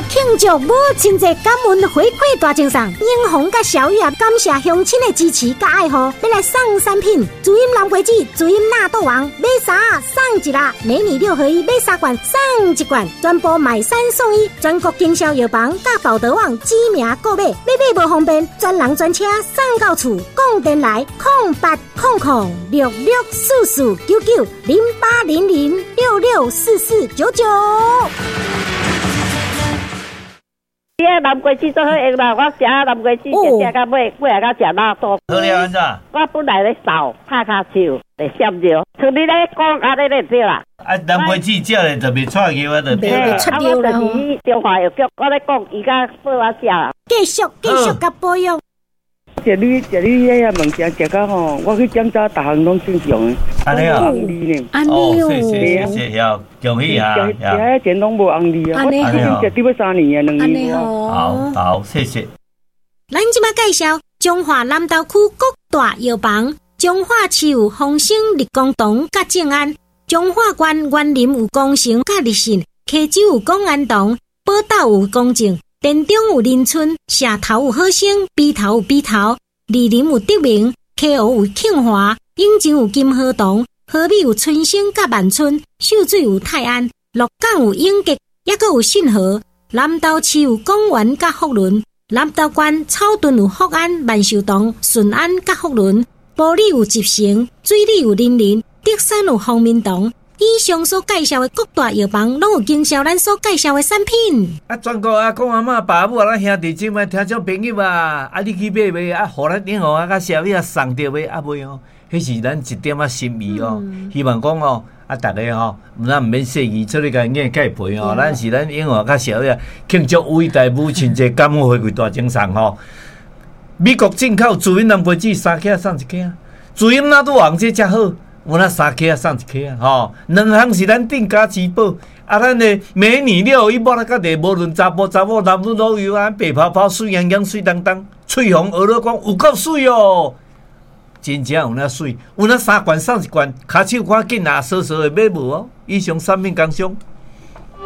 庆祝母亲节感恩回馈大赠送，英红甲小玉啊，感谢乡亲的支持甲爱护，要来送产品：主饮蓝桂子、主饮纳豆王，买啥送一啦？美女6合1买3罐送1罐，全部买3送1，全国经销药房甲宝德网知名购买，买无方便，专人专车送到厝，讲电来08006644990800664499。 你个南瓜子做好用啦，我食南瓜子食到尾来到食纳豆。 好了安怎？ 我本来咧扫拍骹手来闪着，像你咧讲安尼咧对啦。 啊，南瓜子食咧就袂出去，我就对啦。 出掉啦！ 中华药局，我咧讲伊甲做我食啦。 继续甲保养。 食你遐物件食到吼，我去检查，逐项拢正常的。 安尼啊？ 安尼哦， 谢谢，恭喜啊！ 食遐钱拢无红利啊！我已经食伫要3年啊，2年哦。好，谢谢。 咱即马介绍中华南投区各大药房：中华市有丰盛立功堂甲正安，中华县园林有光城甲立信，溪州有公安堂，宝岛有公正。田中有林村，社头有好生，鼻头有鼻头，梨林有德明，溪湖有庆华，永州有金河堂，河美有春生甲万春，秀水有泰安，鹿港有永吉，也阁有信和。南投市有公园甲福伦，南投县草屯有福安、万寿堂、顺安甲福伦，埔里有集成，水里有林林，德山有方明堂。以上所介绍的各大药房，拢有经销咱所介绍的产品。 啊，全国阿公阿嬷、爸母啊，咱兄弟姊妹、听众朋友啊，啊，你去买袂？啊，互咱电话啊，甲小米啊送着袂？啊，袂哦，迄是咱一点啊心意哦。希望讲哦，啊，大家吼，咱毋免细意出去甲人家介陪哦。咱是咱永华甲小米庆祝伟大母亲节感恩回馈大赠送吼。美国进口主饮南瓜子3克送1克啊，主饮纳豆王这才好。有那3克送1克啊，吼，2项是咱定价之宝。啊，咱的美女621抹了个地，无论查甫男女老幼啊，白泡泡、水洋洋、水当当，翠红鹅肉光有够水哦！真正有那水，有那3罐送1罐，骹手看紧啊，稍稍会买无哦。以上产品工商。